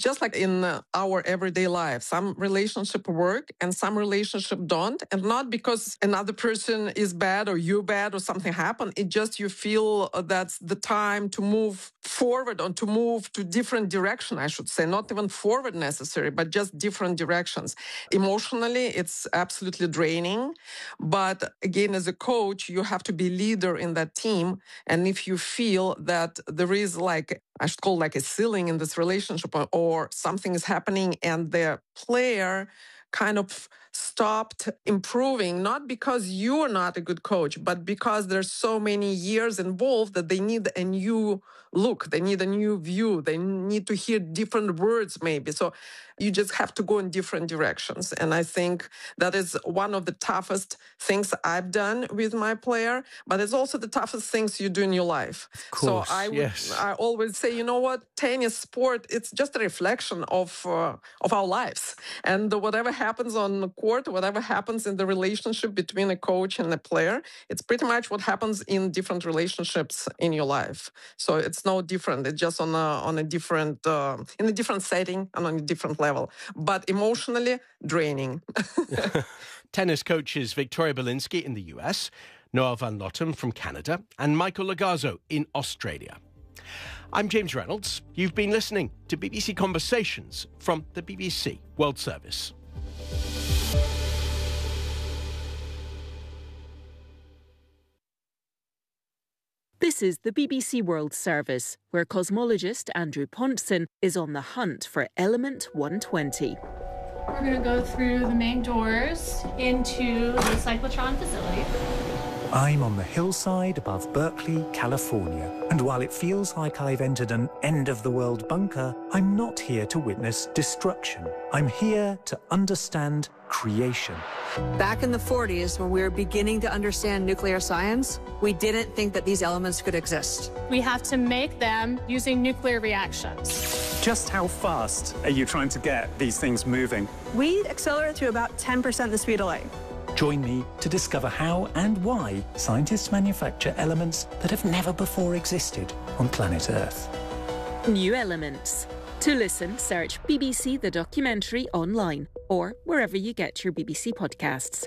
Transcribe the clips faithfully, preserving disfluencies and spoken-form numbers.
just like in uh, our everyday life. Some relationship work and some relationship don't. And not because another person is bad or you're bad or something happened. It just you feel uh, that's the time to move forward or to move to different direction, I should say. Not even forward necessary, but just different directions. Emotionally, it's absolutely draining. But again, as a coach, you have to be leader in that team. And if you feel that there is like, I should call like a ceiling in this relationship or, or something is happening and the player kind of stopped improving, not because you're not a good coach, but because there's so many years involved that they need a new look, they need a new view, they need to hear different words maybe. So you just have to go in different directions. And I think that is one of the toughest things I've done with my player, but it's also the toughest things you do in your life. Of course, so I would, yes. I always say, you know what, tennis sport, it's just a reflection of uh, of our lives. And whatever happens on the court, whatever happens in the relationship between a coach and a player, it's pretty much what happens in different relationships in your life. So it's no different. It's just on a, on a different, uh, in a different setting and on a different level, but emotionally draining. Tennis coaches Victoria Belinsky in the U S, Noel van Lottem from Canada, and Michael Lagazzo in Australia. I'm James Reynolds. You've been listening to B B C Conversations from the B B C World Service. This is the B B C World Service, where cosmologist Andrew Pontzen is on the hunt for element one twenty. We're going to go through the main doors into the cyclotron facility. I'm on the hillside above Berkeley, California. And while it feels like I've entered an end-of-the-world bunker, I'm not here to witness destruction. I'm here to understand creation. Back in the forties, when we were beginning to understand nuclear science, we didn't think that these elements could exist. We have to make them using nuclear reactions. Just how fast are you trying to get these things moving? We accelerate to about ten percent the speed of light. Join me to discover how and why scientists manufacture elements that have never before existed on planet Earth. New Elements. To listen, search B B C The Documentary online or wherever you get your B B C podcasts.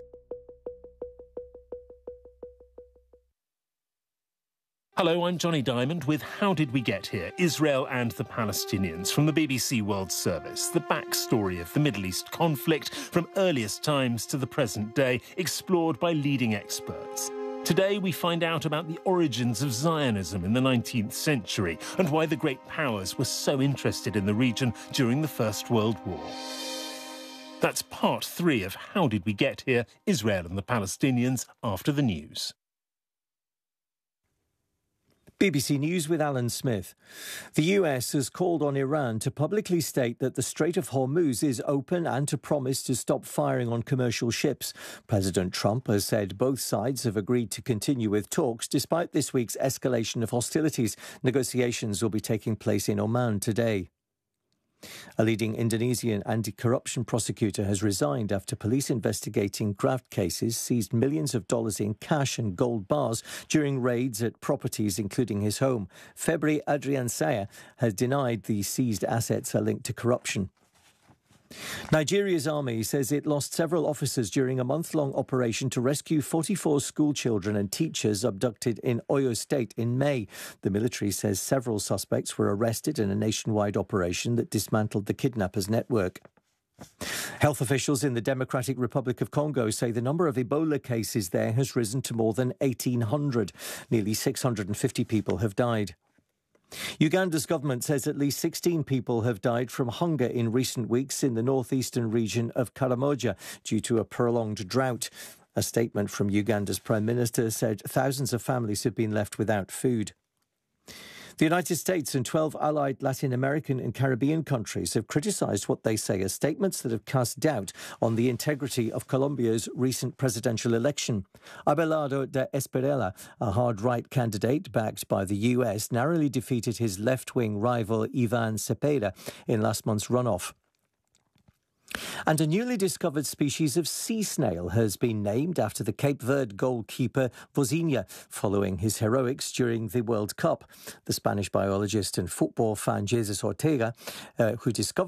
Hello, I'm Johnny Diamond with How Did We Get Here? Israel and the Palestinians from the B B C World Service. The backstory of the Middle East conflict from earliest times to the present day, explored by leading experts. Today we find out about the origins of Zionism in the nineteenth century and why the great powers were so interested in the region during the First World War. That's part three of How Did We Get Here? Israel and the Palestinians after the news. B B C News with Alan Smith. The U S has called on Iran to publicly state that the Strait of Hormuz is open and to promise to stop firing on commercial ships. President Trump has said both sides have agreed to continue with talks despite this week's escalation of hostilities. Negotiations will be taking place in Oman today. A leading Indonesian anti-corruption prosecutor has resigned after police investigating graft cases seized millions of dollars in cash and gold bars during raids at properties, including his home. Febri Adriansaya has denied the seized assets are linked to corruption. Nigeria's army says it lost several officers during a month-long operation to rescue forty-four school children and teachers abducted in Oyo State in May. The military says several suspects were arrested in a nationwide operation that dismantled the kidnappers' network. Health officials in the Democratic Republic of Congo say the number of Ebola cases there has risen to more than eighteen hundred. Nearly six hundred fifty people have died. Uganda's government says at least sixteen people have died from hunger in recent weeks in the northeastern region of Karamoja due to a prolonged drought. A statement from Uganda's Prime Minister said thousands of families have been left without food. The United States and twelve allied Latin American and Caribbean countries have criticised what they say as statements that have cast doubt on the integrity of Colombia's recent presidential election. Abelardo de Espriella, a hard-right candidate backed by the U S, narrowly defeated his left-wing rival Ivan Cepeda in last month's runoff. And a newly discovered species of sea snail has been named after the Cape Verde goalkeeper Vozinha, following his heroics during the World Cup. The Spanish biologist and football fan Jesus Ortega, uh, who discovered